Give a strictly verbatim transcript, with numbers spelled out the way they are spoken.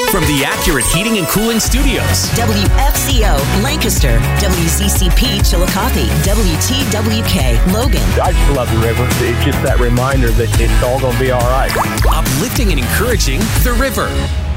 From the Accurate Heating and Cooling Studios. W F C O, Lancaster. W C C P, Chillicothe. W T W K, Logan. I just love the river. It's just that reminder that it's all going to be all right. Uplifting and encouraging the river.